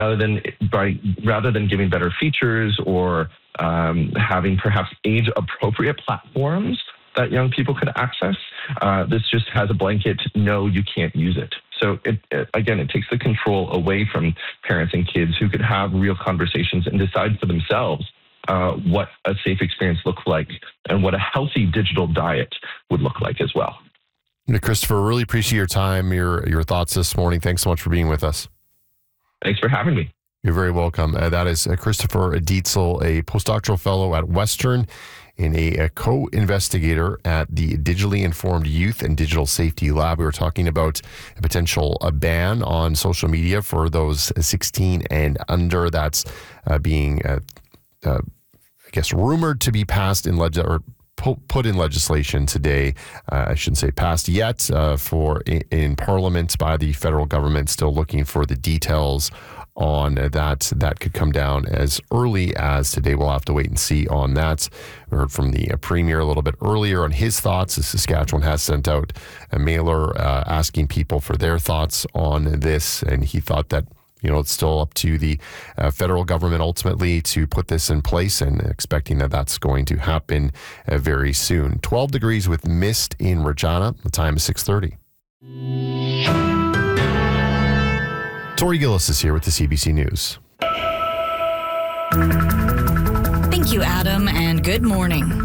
rather than giving better features or having perhaps age-appropriate platforms that young people could access, this just has a blanket, no, you can't use it. So it takes the control away from parents and kids who could have real conversations and decide for themselves what a safe experience looks like and what a healthy digital diet would look like as well. Christopher, really appreciate your time, your thoughts this morning. Thanks so much for being with us. Thanks for having me. You're very welcome. That is Christopher Dietzel, a postdoctoral fellow at Western and a co-investigator at the Digitally Informed Youth and Digital Safety Lab. We were talking about a potential ban on social media for those 16 and under. That's being, rumored to be passed in put in legislation today. I shouldn't say passed yet, in Parliament by the federal government. Still looking for the details on that. That could come down as early as today. We'll have to wait and see on that. We heard from the Premier a little bit earlier on his thoughts. Saskatchewan has sent out a mailer asking people for their thoughts on this, and he thought that it's still up to the federal government ultimately to put this in place, and expecting that that's going to happen very soon. 12 degrees with mist in Regina. The time is 6:30. Tori Gillis is here with the CBC News. Thank you, Adam, and good morning.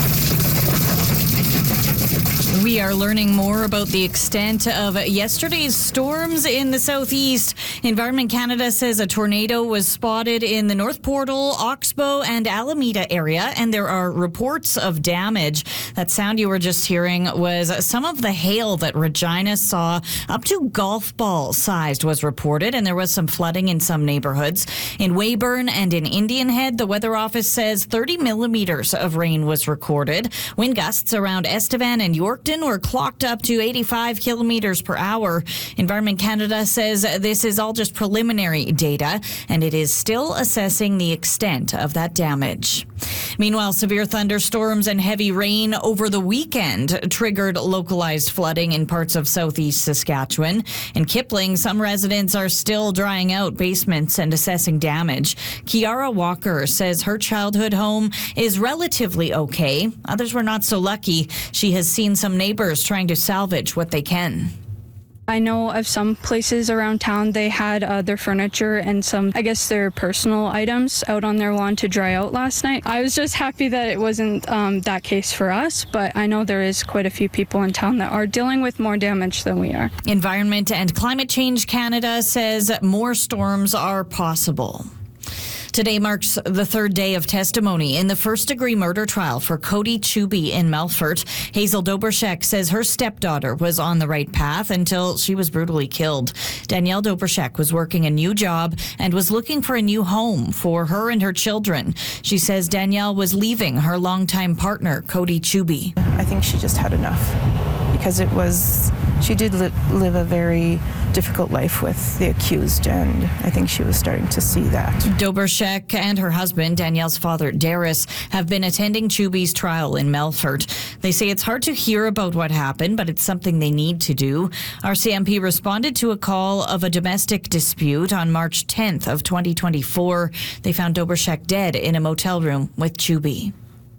We are learning more about the extent of yesterday's storms in the southeast. Environment Canada says a tornado was spotted in the North Portal, Oxbow, and Alameda area, and there are reports of damage. That sound you were just hearing was some of the hail that Regina saw. Up to golf ball sized was reported, and there was some flooding in some neighborhoods. In Weyburn and in Indian Head, the Weather Office says 30 millimeters of rain was recorded. Wind gusts around Estevan and Yorkton were clocked up to 85 kilometers per hour. Environment Canada says this is all just preliminary data, and it is still assessing the extent of that damage. Meanwhile, severe thunderstorms and heavy rain over the weekend triggered localized flooding in parts of southeast Saskatchewan. In Kipling, some residents are still drying out basements and assessing damage. Kiara Walker says her childhood home is relatively okay. Others were not so lucky. She has seen some neighbors trying to salvage what they can. I know of some places around town, they had their furniture and some, their personal items out on their lawn to dry out last night. I was just happy that it wasn't that case for us, but I know there is quite a few people in town that are dealing with more damage than we are. Environment and Climate Change Canada says more storms are possible. Today marks the third day of testimony in the first-degree murder trial for Cody Chuby in Melfort. Hazel Dobrashek says her stepdaughter was on the right path until she was brutally killed. Danielle Dobrashek was working a new job and was looking for a new home for her and her children. She says Danielle was leaving her longtime partner, Cody Chuby. I think she just had enough because she did live a very difficult life with the accused, and I think she was starting to see that. Dobrashek and her husband, Danielle's father, Darius, have been attending Chuby's trial in Melfort. They say it's hard to hear about what happened, but it's something they need to do. RCMP responded to a call of a domestic dispute on March 10th of 2024. They found Dobrashek dead in a motel room with Chuby.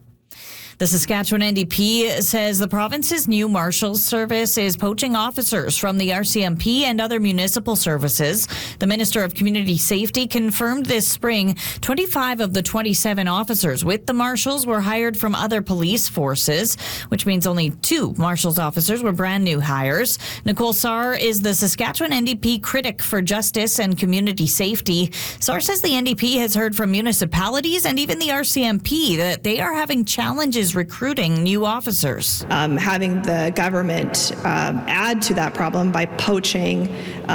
The Saskatchewan NDP says the province's new Marshals Service is poaching officers from the RCMP and other municipal services. The Minister of Community Safety confirmed this spring 25 of the 27 officers with the Marshals were hired from other police forces, which means only 2 Marshals officers were brand new hires. Nicole Sarr is the Saskatchewan NDP critic for justice and community safety. Sarr says the NDP has heard from municipalities and even the RCMP that they are having challenges recruiting new officers. Having the government add to that problem by poaching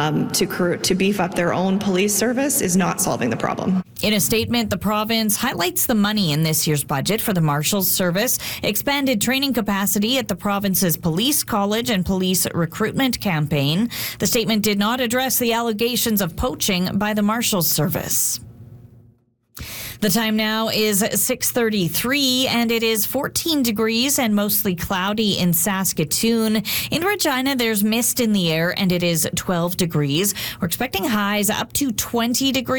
to beef up their own police service is not solving the problem. In a statement, the province highlights the money in this year's budget for the Marshals Service, expanded training capacity at the province's police college and police recruitment campaign. The statement did not address the allegations of poaching by the Marshals Service. The time now is 6:33, and it is 14 degrees and mostly cloudy in Saskatoon. In Regina, there's mist in the air, and it is 12 degrees. We're expecting highs up to 20 degrees.